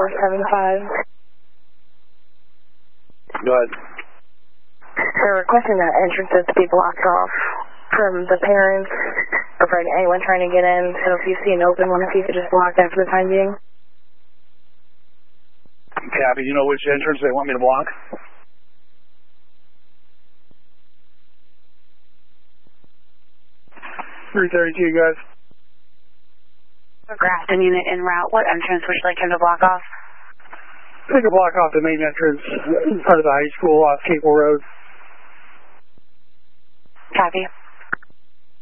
475. Go ahead. They're requesting that entrances to be blocked off from the parents or for anyone trying to get in. So if you see an open one, if you could just block that for the time being. Copy. You know which entrance they want me to block? 332, guys. Grafton unit en route. What entrance would you like him to block off? They can block off the main entrance in front of the high school off Capel Road. Copy.